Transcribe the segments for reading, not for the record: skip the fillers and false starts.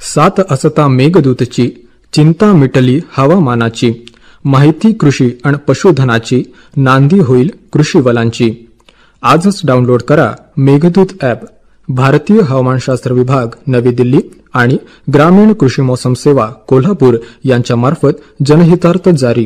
सात असता मेघदूतची, चिंता मिटली हवामानाची, माहिती कृषी आणि पशुधनाची, नांदी होईल कृषीवलांची. आजच डाउनलोड करा मेघदूत ॲप. भारतीय हवामानशास्त्र विभाग नवी दिल्ली आणि ग्रामीण कृषी मौसम सेवा कोल्हापूर यांच्या मार्फत जनहितार्थ जारी.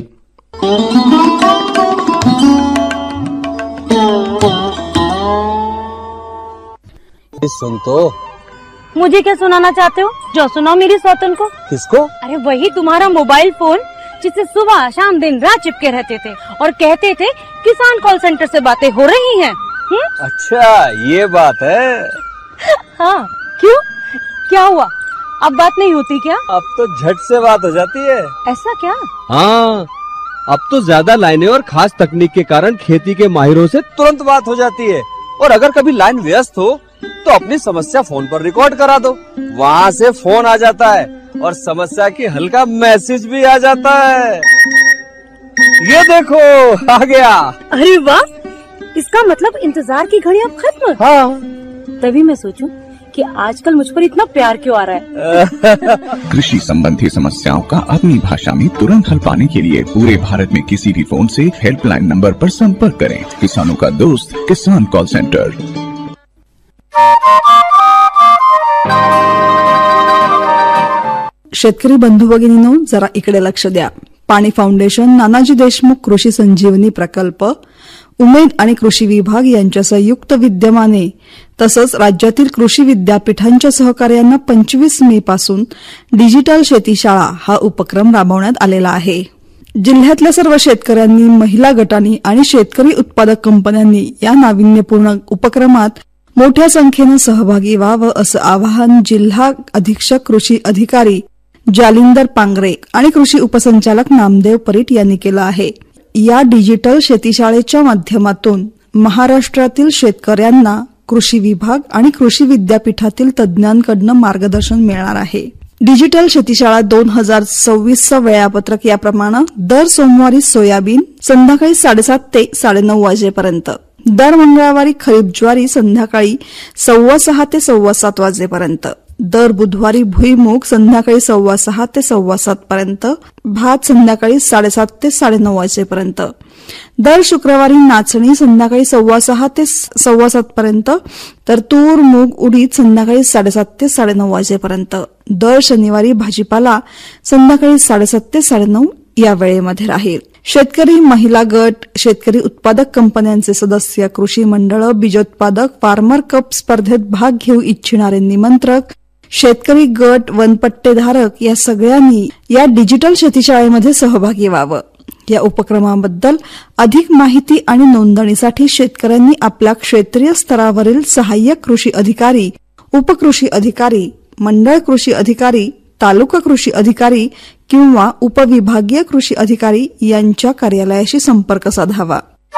सुन तो. मुझे क्या सुनाना चाहते हो? जो सुनाओ मेरी सौतन को. किसको? अरे वही तुम्हारा मोबाइल फोन जिससे सुबह शाम दिन रात चिपके रहते थे और कहते थे किसान कॉल सेंटर से बातें हो रही हैं. अच्छा ये बात है. हाँ क्यों, क्या हुआ? अब बात नहीं होती क्या? अब तो झट से बात हो जाती है. ऐसा क्या? हाँ, अब तो ज्यादा लाइनें और खास तकनीक के कारण खेती के माहिरों से तुरंत बात हो जाती है. और अगर कभी लाइन व्यस्त हो तो अपनी समस्या फोन पर रिकॉर्ड करा दो, वहाँ से फोन आ जाता है और समस्या की हल का मैसेज भी आ जाता है. ये देखो आ गया. अरे वाह, इसका मतलब इंतजार की घड़ी अब खत्म. हाँ, तभी मैं सोचूं कि आजकल मुझ पर इतना प्यार क्यों आ रहा है. कृषि संबंधी समस्याओं का अपनी भाषा में तुरंत हल पाने के लिए पूरे भारत में किसी भी फोन से हेल्पलाइन नंबर पर संपर्क करें. किसानों का दोस्त किसान कॉल सेंटर. शेतकरी बंधू भगिनींनो, जरा इकडे लक्ष द्या. पाणी फाउंडेशन, नानाजी देशमुख कृषी संजीवनी प्रकल्प, उमेद आणि कृषी विभाग यांच्या संयुक्त विद्यमाने तसंच राज्यातील कृषी विद्यापीठांच्या सहकार्यानं 25 मे पासून डिजिटल शेतीशाळा हा उपक्रम राबवण्यात आलेला आहे. जिल्ह्यातल्या सर्व शेतकऱ्यांनी, महिला गटांनी आणि शेतकरी उत्पादक कंपन्यांनी या नाविन्यपूर्ण उपक्रमात मोठ्या संख्येनं सहभागी व्हावं असं आवाहन जिल्हा अधीक्षक कृषी अधिकारी जालिंदर पांगरे आणि कृषी उपसंचालक नामदेव परीट यांनी केलं आहे. या डिजिटल शेतीशाळेच्या माध्यमातून महाराष्ट्रातील शेतकऱ्यांना कृषी विभाग आणि कृषी विद्यापीठातील तज्ज्ञांकडून मार्गदर्शन मिळणार आहे. डिजिटल शेतीशाळा 2026 वेळापत्रक याप्रमाणे दर सोमवारी सोयाबीन संध्याकाळी 7:30 ते 9:30 वाजेपर्यंत, दर मंगळवारी खरीप ज्वारी संध्याकाळी 6:15 ते 7:15 वाजेपर्यंत, दर बुधवारी भुईमूग संध्याकाळी 6:15 ते 7:15 पर्यंत, भात संध्याकाळी 7:30 ते 9:30 वाजेपर्यंत, दर शुक्रवारी नाचणी संध्याकाळी 6:15 ते 7:15 पर्यंत, तर तूर मूग उडीद संध्याकाळी 7:30 ते 9:30 वाजेपर्यंत, दर शनिवारी भाजीपाला संध्याकाळी 7:30 ते 9:30 या वेळेमध्ये राहील. शेतकरी, महिला गट, शेतकरी उत्पादक कंपन्यांचे सदस्य, कृषी मंडळ, बीजोत्पादक, फार्मर कप स्पर्धेत भाग घेऊ इच्छिणारे निमंत्रक, शेतकरी गट, वनपट्टेधारक या सगळ्यांनी या डिजिटल शेतीशाळेमध्ये सहभागी व्हावं. या उपक्रमाबद्दल अधिक माहिती आणि नोंदणीसाठी शेतकऱ्यांनी आपल्या क्षेत्रीय स्तरावरील सहाय्यक कृषी अधिकारी, उपकृषी अधिकारी, मंडळ कृषी अधिकारी, तालुका कृषी अधिकारी किंवा उपविभागीय कृषी अधिकारी यांच्या कार्यालयाशी संपर्क साधावा.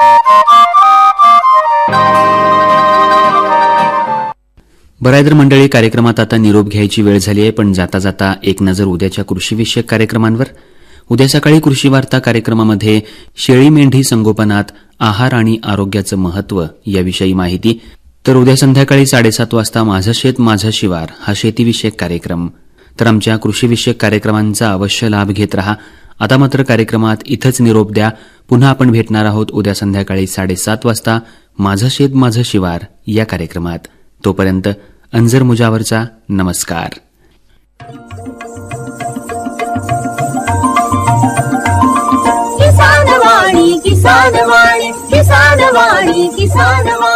बरायदर मंडळी, कार्यक्रमात आता निरोप घ्यायची वेळ झाली आहे, पण जाता जाता एक नजर उद्याच्या कृषीविषयक कार्यक्रमांवर. उद्या सकाळी कृषी वार्ता कार्यक्रमामध्ये शेळी मेंढी संगोपनात आहार आणि आरोग्याचं महत्व याविषयी माहिती, तर उद्या संध्याकाळी 7:30 वाजता माझं शेत माझं शिवार हा शेतीविषयक कार्यक्रम. तर आमच्या कृषीविषयक कार्यक्रमांचा अवश्य लाभ घेत रहा. आता मात्र कार्यक्रमात इथंच निरोप द्या. पुन्हा आपण भेटणार आहोत उद्या संध्याकाळी 7:30 वाजता माझं शेत माझं शिवार या कार्यक्रमात. तोपर्यंत अंजर मुजावरचा नमस्कार. किसान वाणी, किसान वाणी, किसान वाणी, किसान वाणी.